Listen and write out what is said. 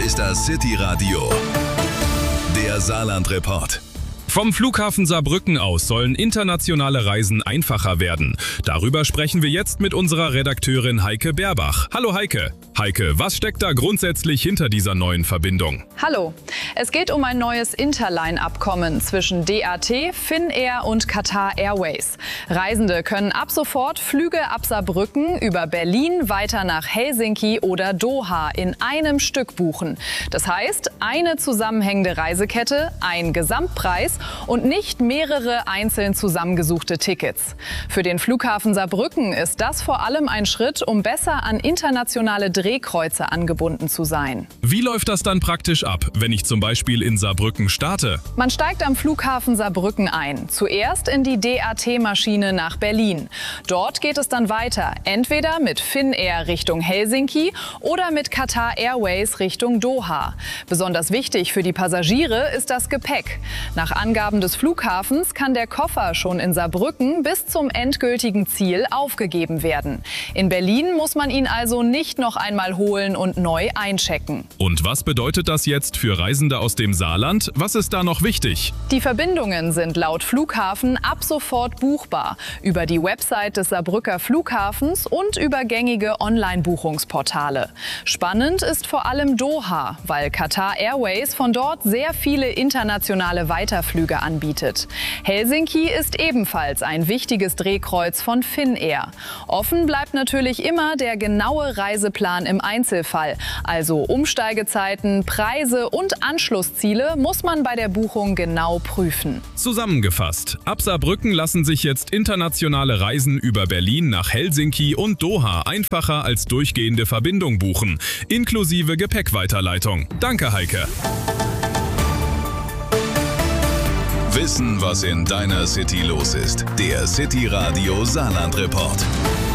ist das City Radio, der Saarland-Report. Vom Flughafen Saarbrücken aus sollen internationale Reisen einfacher werden. Darüber sprechen wir jetzt mit unserer Redakteurin Heike Berbach. Hallo Heike. Heike, was steckt da grundsätzlich hinter dieser neuen Verbindung? Hallo. Es geht um ein neues Interline-Abkommen zwischen DAT, Finnair und Qatar Airways. Reisende können ab sofort Flüge ab Saarbrücken über Berlin weiter nach Helsinki oder Doha in einem Stück buchen. Das heißt, eine zusammenhängende Reisekette, ein Gesamtpreis und nicht mehrere einzeln zusammengesuchte Tickets. Für den Flughafen Saarbrücken ist das vor allem ein Schritt, um besser an internationale Drehkreuze angebunden zu sein. Wie läuft das dann praktisch ab, wenn ich zum Beispiel in Saarbrücken starte? Man steigt am Flughafen Saarbrücken ein. Zuerst in die DAT-Maschine nach Berlin. Dort geht es dann weiter, entweder mit Finnair Richtung Helsinki oder mit Qatar Airways Richtung Doha. Besonders wichtig für die Passagiere ist das Gepäck. Nach Angaben des Flughafens kann der Koffer schon in Saarbrücken bis zum endgültigen Ziel aufgegeben werden. In Berlin muss man ihn also nicht noch einmal holen und neu einchecken. Und was bedeutet das jetzt für Reisende aus dem Saarland? Was ist da noch wichtig? Die Verbindungen sind laut Flughafen ab sofort buchbar. Über die Website des Saarbrücker Flughafens und über gängige Online-Buchungsportale. Spannend ist vor allem Doha, weil Qatar Airways von dort sehr viele internationale Weiterflüge anbietet. Helsinki ist ebenfalls ein wichtiges Drehkreuz von Finnair. Offen bleibt natürlich immer der genaue Reiseplan im Einzelfall. Also Umsteigezeiten, Preise und Anschlussziele muss man bei der Buchung genau prüfen. Zusammengefasst, ab Saarbrücken lassen sich jetzt internationale Reisen über Berlin nach Helsinki und Doha einfacher als durchgehende Verbindung buchen, inklusive Gepäckweiterleitung. Danke, Heike. Wissen, was in deiner City los ist. Der City Radio Saarland-Report.